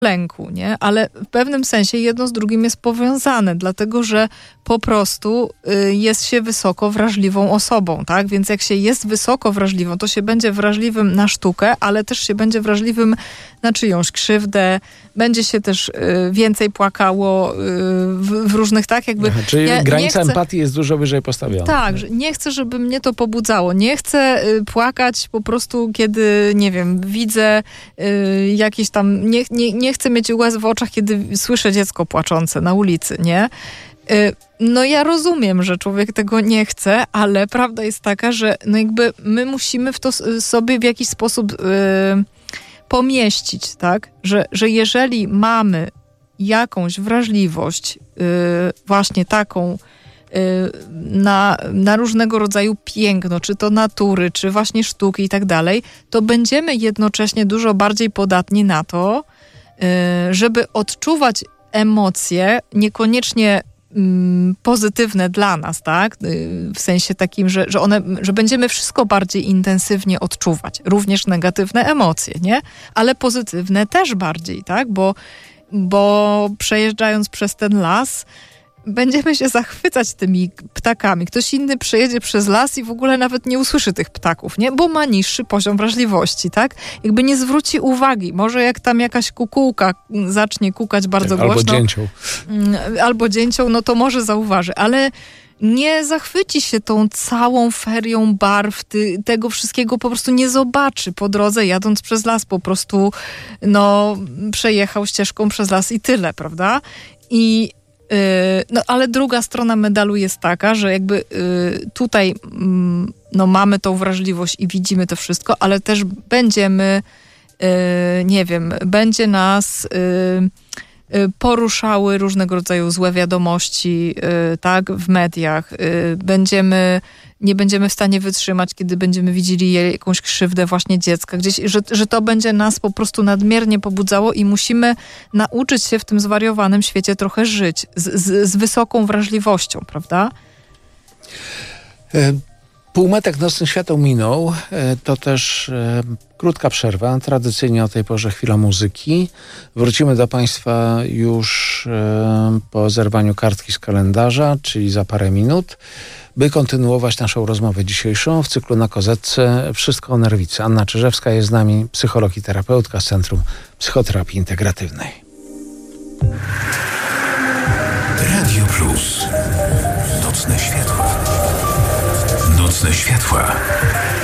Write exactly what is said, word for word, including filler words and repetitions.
lęku, nie? Ale w pewnym sensie jedno z drugim jest powiązane, dlatego że po prostu y, jest się wysoko wrażliwą osobą, tak? Więc jak się jest wysoko wrażliwą, to się będzie wrażliwym na sztukę, ale też się będzie wrażliwym na czyjąś krzywdę, będzie się też y, więcej płakało y, w, w różnych, tak? Jakby Aha, czyli ja granica chcę, empatii jest dużo wyżej postawiona. Tak, że nie chcę, żeby mnie to pobudzało. Nie chcę y, płakać po prostu, kiedy, nie wiem, widzę y, jakieś tam, nie, nie, nie chcę mieć łez w oczach, kiedy słyszę dziecko płaczące na ulicy, nie? Y, no ja rozumiem, że człowiek tego nie chce, ale prawda jest taka, że no jakby my musimy w to sobie w jakiś sposób y, pomieścić, tak? Że, że jeżeli mamy jakąś wrażliwość y, właśnie taką Na, na różnego rodzaju piękno, czy to natury, czy właśnie sztuki i tak dalej, to będziemy jednocześnie dużo bardziej podatni na to, żeby odczuwać emocje niekoniecznie pozytywne dla nas, tak? W sensie takim, że, że one, że będziemy wszystko bardziej intensywnie odczuwać. Również negatywne emocje, nie? Ale pozytywne też bardziej, tak? Bo, bo przejeżdżając przez ten las, będziemy się zachwycać tymi ptakami. Ktoś inny przejedzie przez las i w ogóle nawet nie usłyszy tych ptaków, nie? Bo ma niższy poziom wrażliwości, tak? Jakby nie zwróci uwagi. Może jak tam jakaś kukułka zacznie kukać bardzo albo głośno. Albo dzięcioł. Albo dzięcioł, no to może zauważy, ale nie zachwyci się tą całą ferią barw, ty, tego wszystkiego po prostu nie zobaczy po drodze, jadąc przez las. Po prostu, no, przejechał ścieżką przez las i tyle, prawda? I No, ale druga strona medalu jest taka, że jakby y, tutaj no, mamy tą wrażliwość i widzimy to wszystko, ale też będziemy, y, nie wiem, będzie nas y, y, poruszały różnego rodzaju złe wiadomości, y, tak, w mediach. Y, będziemy, nie będziemy w stanie wytrzymać, kiedy będziemy widzieli jakąś krzywdę właśnie dziecka, gdzieś, że, że to będzie nas po prostu nadmiernie pobudzało i musimy nauczyć się w tym zwariowanym świecie trochę żyć z, z, z wysoką wrażliwością, prawda? Półmetek nocnych świateł minął. To też e, krótka przerwa. Tradycyjnie o tej porze chwila muzyki. Wrócimy do Państwa już e, po zerwaniu kartki z kalendarza, czyli za parę minut, by kontynuować naszą rozmowę dzisiejszą w cyklu Na Kozetce Wszystko o nerwicy. Anna Czyżewska jest z nami, psycholog i terapeutka z Centrum Psychoterapii Integratywnej. Radio Plus. Nocne światła. Nocne światła.